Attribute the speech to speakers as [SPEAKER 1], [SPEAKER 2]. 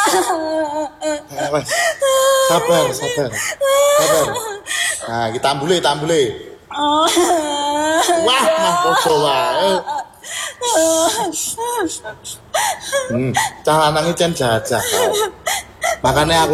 [SPEAKER 1] Wes. Sabar. Nah, kita tambule. Wah, mah podo wae. Cah lanang iki jan jajah. Makane aku